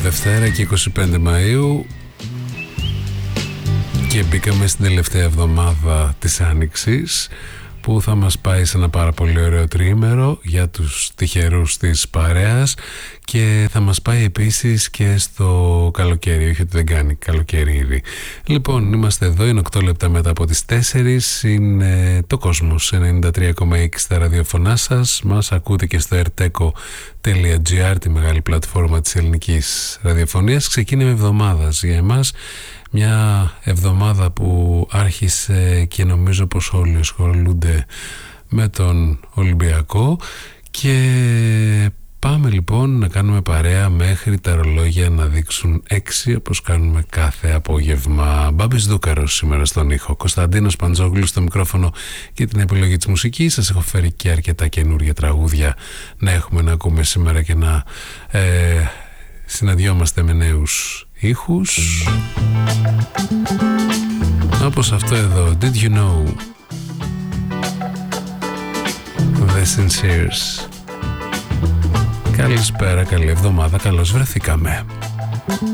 Δευτέρα και 25 Μαΐου και μπήκαμε στην τελευταία εβδομάδα της Άνοιξης, που θα μας πάει σε ένα πάρα πολύ ωραίο τριήμερο για τους τυχερούς της παρέας και θα μας πάει επίσης και στο καλοκαίρι, όχι ότι δεν κάνει καλοκαίρι ήδη. Λοιπόν, είμαστε εδώ, είναι 8 λεπτά μετά από τις 4, είναι το Κόσμος 93,6 στα ραδιοφωνά σας, μας ακούτε και στο erteco.gr, τη μεγάλη πλατφόρμα της ελληνικής ραδιοφωνίας. Ξεκίνημα εβδομάδας για εμάς, μια εβδομάδα που άρχισε και νομίζω πως όλοι ασχολούνται με τον Ολυμπιακό και πάμε λοιπόν να κάνουμε παρέα μέχρι τα ρολόγια να δείξουν 6, όπως κάνουμε κάθε απόγευμα. Μπάμπης Δούκαρος σήμερα στον ήχο, Κωνσταντίνος Παντζόγλου στο μικρόφωνο και την επιλογή της μουσικής. Σας έχω φέρει και αρκετά καινούργια τραγούδια να έχουμε να ακούμε σήμερα και να συναντιόμαστε με νέους ήχους, όπως αυτό εδώ, Did You Know, The Sinceres. Καλησπέρα, καλή εβδομάδα, καλώς βρεθήκαμε.